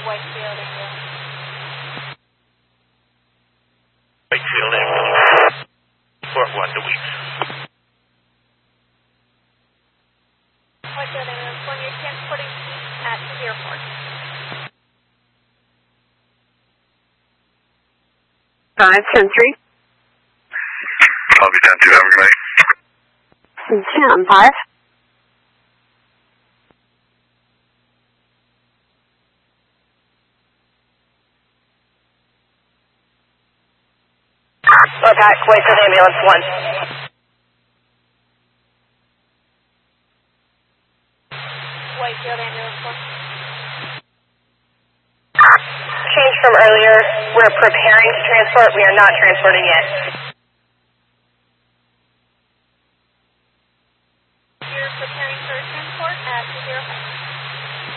Whitefield ambulance. Whitefield ambulance. Report 1 to Weeks. Whitefield ambulance 1, you're transporting at the airport. 5-10-3. I'll be down to have a good night. 10-5. Okay, wait for the ambulance 1. Whitefield ambulance 1. Change from earlier. We're preparing to transport. We are not transporting yet.